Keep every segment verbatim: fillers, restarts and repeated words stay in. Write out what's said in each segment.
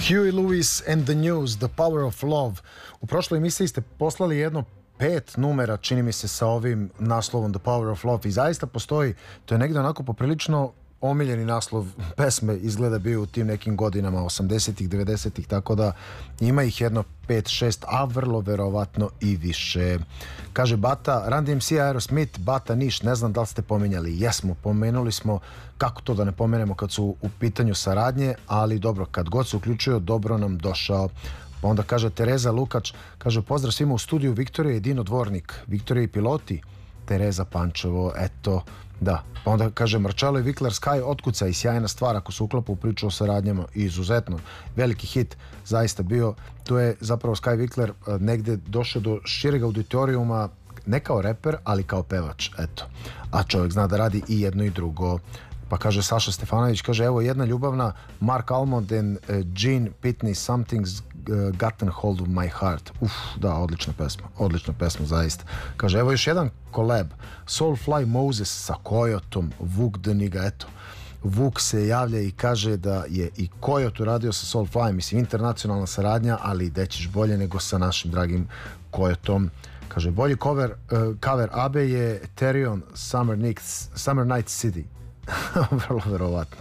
Huey Lewis and the News, The Power of Love. U prošloj emisiji ste poslali jedno pet numera, čini mi se, sa ovim naslovom The Power of Love i zaista postoji, to je negdje onako poprilično omiljeni naslov pesme, izgleda bio u tim nekim godinama osamdesetih, devedesetih, tako da ima ih jedno pet šest, a vrlo verovatno i više. Kaže Bata, Run D M C, Aerosmith, Bata Niš, ne znam da li ste pomenjali. Jesmo, pomenuli smo, kako to da ne pomenemo kad su u pitanju saradnje, ali dobro, kad god se uključio, dobro nam došao. Pa onda kaže Tereza Lukač, kaže pozdrav svima u studiju, Viktorija i Dino Dvornik, Viktorija i piloti, Tereza Pančevo, eto, da. Pa onda kaže Marčalo i Vikler Sky, otkuca i sjajna stvar ako se uklapa u priču o saradnjama, izuzetno veliki hit zaista bio. Tu je zapravo Sky Vikler negde došao do šireg auditorijuma, ne kao reper, ali kao pevač, eto. A čovjek zna da radi i jedno i drugo. Pa kaže Saša Stefanović, kaže evo jedna ljubavna, Mark Almond and uh, Gene Pitney, Something's uh, Gotten Hold of My Heart. Uf, da, odlična pesma, odlična pesma zaista. Kaže evo još jedan collab, Soulfly Moses sa Kojotom, Vuk Deniga, eto. Vuk se javlja i kaže da je i Kojot uradio sa Soulfly, mislim internacionalna saradnja, ali gde ćeš bolje nego sa našim dragim Kojotom. Kaže bolji cover, uh, cover Abe je Therion Summer Nights, Summer Nights City. Vrlo verovatno.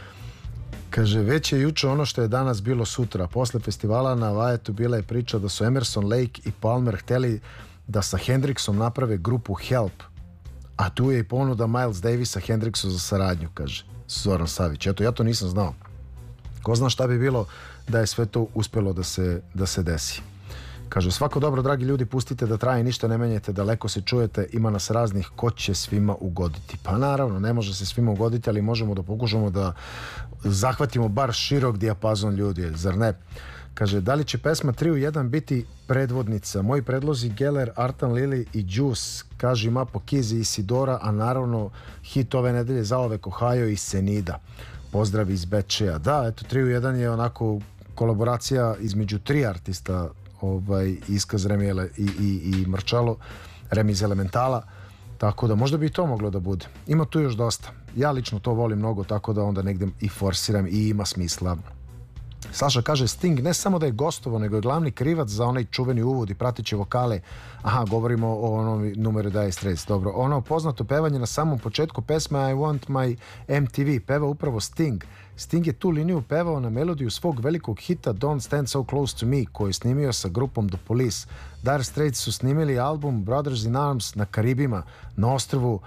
Kaže, već je juče ono što je danas bilo sutra. Posle festivala na Vajetu bila je priča da su Emerson, Lake i Palmer hteli da sa Hendrixom naprave grupu Help, a tu je i ponuda Miles Davisa Hendrixu za saradnju, kaže Zoran Savić. Eto, ja to nisam znao. Ko zna šta bi bilo da je sve to uspjelo da se, da se desi. Kaže, svako dobro, dragi ljudi, pustite da traje, ništa ne menjajte, daleko se čujete, ima nas raznih, ko će svima ugoditi. Pa naravno, ne može se svima ugoditi, ali možemo da pokušamo da zahvatimo bar širok dijapazon ljudi, zar ne? Kaže, da li će pesma tri u jedan biti predvodnica? Moji predlozi Geller, Artan Lili i Juice, kaže Mapo Kizi i Sidora, a naravno hit ove nedelje zaovek Ohio i Senida. Pozdrav iz Bečeja. Da, eto, tri u jedan je onako kolaboracija između tri artista, ovaj, iskaz Remijele i, i, i Marčalo, Remi iz Elementala, tako da možda bi i to moglo da bude. Ima tu još dosta. Ja lično to volim mnogo, tako da onda negdje i forsiram i ima smisla. Saša kaže, Sting ne samo da je gostovo, nego je glavni krivac za onaj čuveni uvod i prateće vokale. Aha, govorimo o onom numeru Dire Straits. Dobro, ono poznato pevanje na samom početku pesme I Want My M T V peva upravo Sting. Sting je tu liniju pevao na melodiju svog velikog hita Don't Stand So Close To Me, koji je snimio sa grupom The Police. Dire Straits su snimili album Brothers in Arms na Karibima, na ostrvu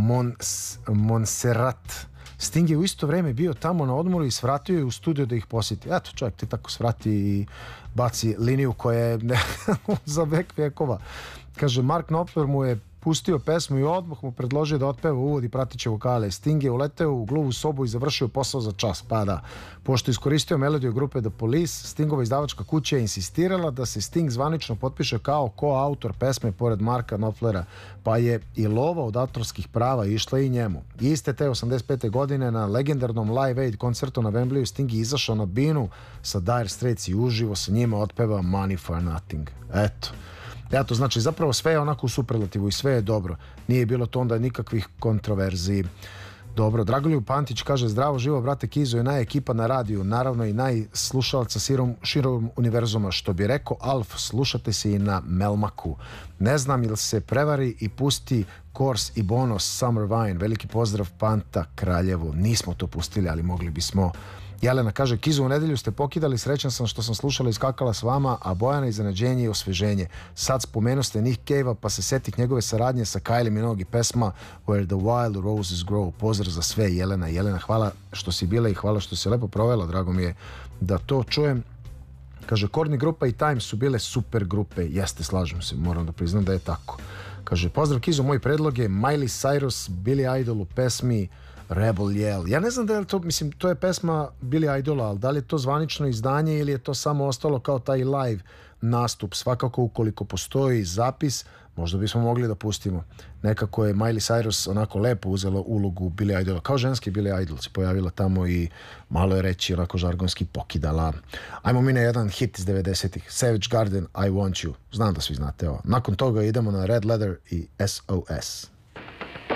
Mons, Montserrat. Sting je u isto vrijeme bio tamo na odmoru i svratio je u studio da ih posjeti. Eto, čovjek ti tako svrati i baci liniju koja je ne, za vek vjekova. Kaže, Mark Knopfler mu je pustio pesmu i odmah mu predložio da otpeva uvod i pratiće vokale. Sting je uleteo u gluvu sobu i završio posao za čas. Pa da, pošto iskoristio melodiju grupe The Police, Stingova izdavačka kuća je insistirala da se Sting zvanično potpiše kao koautor pesme pored Marka Knopflera, pa je i lova od autorskih prava išla i njemu. Iste te osamdeset pete godine na legendarnom Live Aid koncertu na Wembleyu Sting je izašao na binu sa Dire Straits i uživo sa njima otpeva Money for Nothing. Eto. Ja, to znači zapravo sve je onako u superlativu i sve je dobro. Nije bilo to onda nikakvih kontroverziji. Dobro, Dragoljub Pantić kaže, zdravo živo, brate Kizo je najekipa na radiju, naravno i najslušalaca širom, širom univerzuma, što bi rekao Alf, slušate se i na Melmaku. Ne znam ili se prevari i pusti Kors i Bonos Summer Wine. Veliki pozdrav Panta Kraljevo. Nismo to pustili, ali mogli bismo. Jelena kaže, Kizu, u nedelju ste pokidali, srećan sam što sam slušala i skakala s vama, a Bojana iznenađenje i osveženje. Sad spomenuste Nick Cave-a, pa se setih njegove saradnje sa Kylie Minogue i pesma Where the Wild Roses Grow. Pozdrav za sve, Jelena. Jelena, hvala što si bila i hvala što si lepo provela, drago mi je da to čujem. Kaže, Korni grupa i Time su bile super grupe. Jeste, slažem se, moram da priznam da je tako. Kaže, pozdrav Kizu, moj predlog je Miley Cyrus, Billy Idol u pesmi Rebel Yell. Ja ne znam da je to, mislim, to je pesma Billy Idola, ali da li je to zvanično izdanje ili je to samo ostalo kao taj live nastup. Svakako, ukoliko postoji zapis, možda bismo mogli da pustimo. Nekako je Miley Cyrus onako lepo uzela ulogu Billy Idola. Kao ženski Billy Idol se pojavila tamo i malo je reći onako žargonski pokidala. Ajmo mi na jedan hit iz devedesetih. Savage Garden, I Want You. Znam da svi znate ovo. Nakon toga idemo na Red Leather i S O S.